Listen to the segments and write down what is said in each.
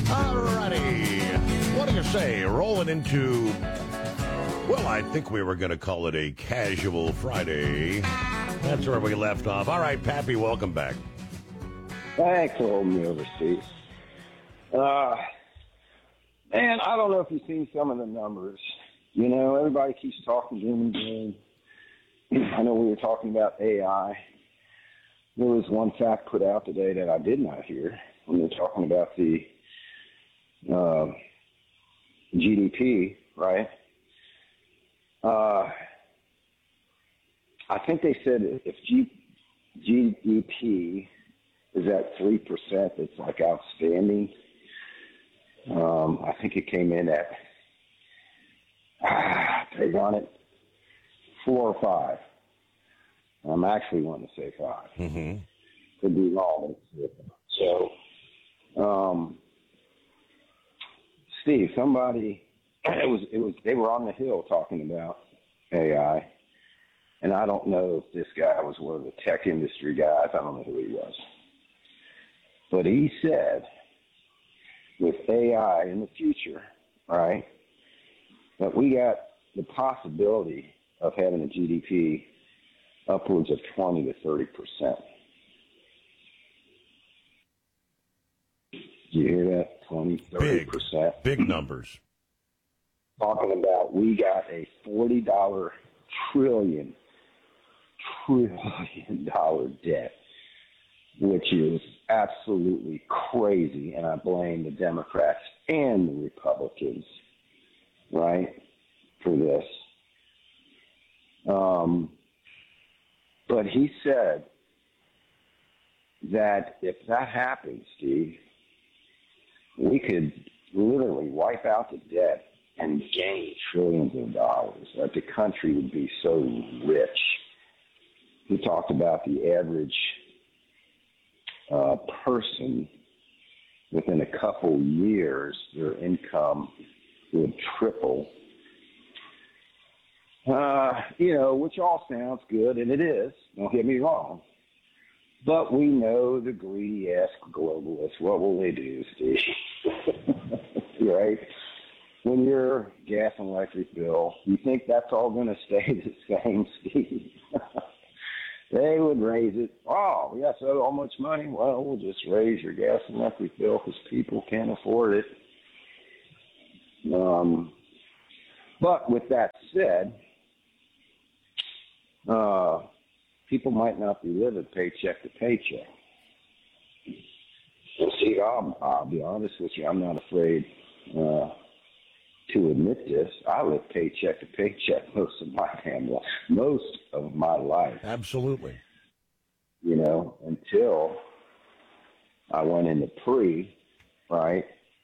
Alrighty. What do you say? Rolling into, well, I think we were going to call it a casual Friday. That's where we left off. All right, Pappy, welcome back. Thanks for holding me over, Steve. Man, I don't know if you've seen some of the numbers. You know, everybody keeps talking doom and gloom. I know we were talking about AI. There was one fact put out today that I did not hear when they were talking about the GDP, right? I think they said if GDP is at 3%, it's like outstanding. I think it came in at, they want it 4 or 5. I'm actually wanting to say 5. Mm-hmm. Could be wrong. So, Steve, somebody, they were on the Hill talking about AI, and I don't know if this guy was one of the tech industry guys. I don't know who he was. But he said, with AI in the future, right, that we got the possibility of having a GDP upwards of 20 to 30%. Did you hear that? 20, 30%. Big numbers. Talking about we got a $40 trillion debt, which is absolutely crazy, and I blame the Democrats and the Republicans, right, for this. But he said that if that happens, Steve, we could literally wipe out the debt and gain trillions of dollars, that the country would be so rich. He talked about the average person within a couple years, their income would triple. Which all sounds good, and it is. Don't get me wrong. But we know the greedy-ass globalists. What will they do, Steve? Right? When your gas and electric bill, you think that's all going to stay the same, Steve? They would raise it. Oh, we got so much money. Well, we'll just raise your gas and electric bill because people can't afford it. But with that said, people might not be living paycheck to paycheck. And see, I'll be honest with you, I'm not afraid to admit this. I live paycheck to paycheck most of my life. Absolutely. You know, until I went into pre, right?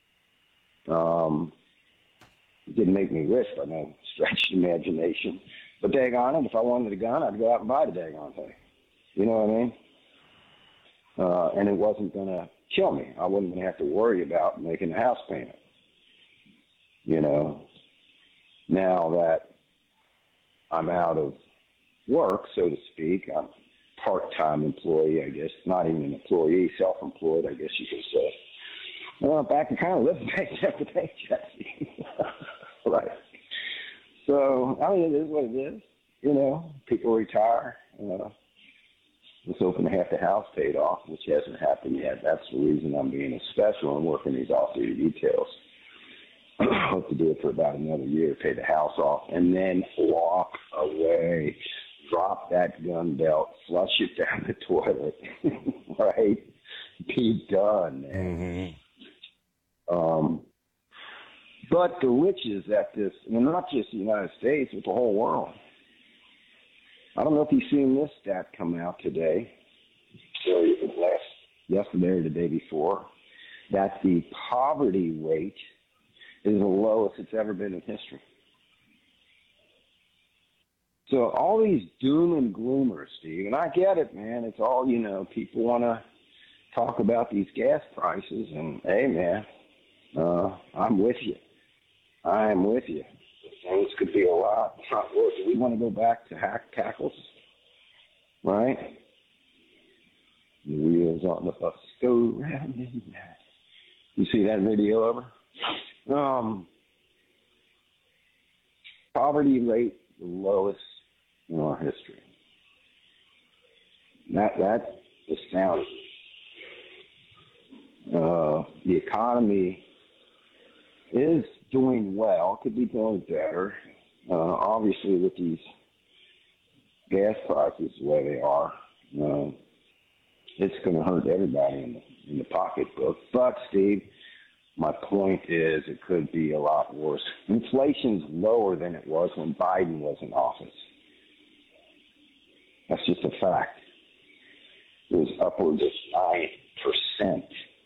It didn't make me rich by no stretch of imagination. But daggone it, if I wanted a gun, I'd go out and buy the daggone thing. You know what I mean? And it wasn't going to kill me. I wasn't going to have to worry about making a house payment. You know, now that I'm out of work, so to speak, I'm a part-time employee, I guess. Not even an employee, self-employed, I guess you could say. Well, back to kind of living paycheck to paycheck. Right. So, I mean, it is what it is. You know, people retire. Just hoping to have the house paid off, which hasn't happened yet. That's the reason I'm being a special and working these off-duty details. Hope to do it for about another year, pay the house off, and then walk away. Drop that gun belt, flush it down the toilet, right? Be done, man. Mm-hmm. But the riches at this, and not just the United States, but the whole world. I don't know if you've seen this stat come out today, yesterday or the day before, that the poverty rate is the lowest it's ever been in history. So all these doom and gloomers, Steve, and I get it, man. It's all, you know, people want to talk about these gas prices, and hey, man, I'm with you. I am with you. Things could be a lot worse. Do we want to go back to hack tackles? Right? The wheels on the bus go round and round. You see that video over? Poverty rate the lowest in our history. That's astounding. The economy is doing well. Could be doing better. Obviously, with these gas prices the way they are, it's going to hurt everybody in the pocketbook. But Steve, my point is, it could be a lot worse. Inflation's lower than it was when Biden was in office. That's just a fact. It was upwards of 9%.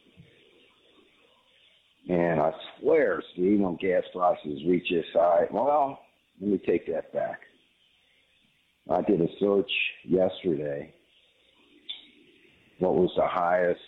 And I swear, Steve, when gas prices reach this high, well, let me take that back. I did a search yesterday. What was the highest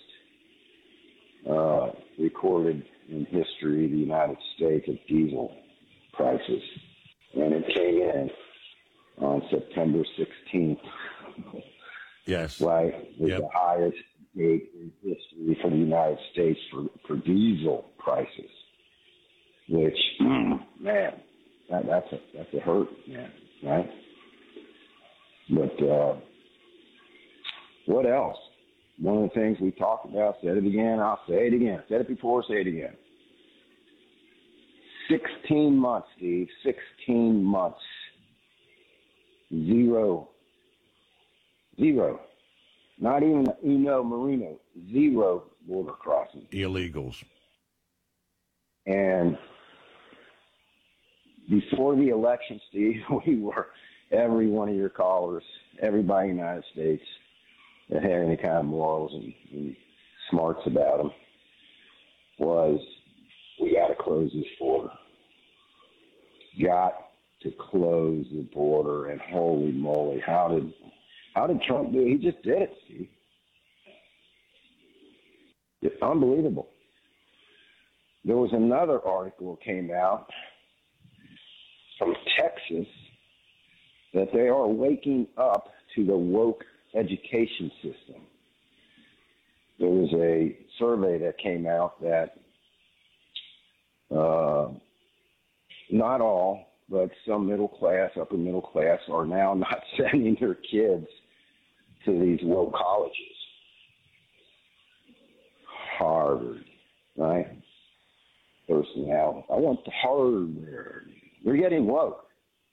recorded in history of the United States of diesel prices? And it came in on September 16th. Yes. Right? It was the highest date in history for the United States for diesel prices. Which, man, that's a hurt, man, right? But what else? One of the things we talked about, said it again, I'll say it again. Said it before, say it again. 16 months, Steve. 16 months. Zero. Not even Marino. Zero border crossing. Illegals. And before the election, Steve, every one of your callers, everybody in the United States that had any kind of morals and smarts about them was, we got to close this border. Got to close the border. And holy moly, how did Trump do it? He just did it, Steve. It's unbelievable. There was another article that came out from Texas that they are waking up to the woke education system. There was a survey that came out that not all, but some middle class, upper middle class, are now not sending their kids to these woke colleges. Harvard, right? First now, I want the Harvard. They're getting woke.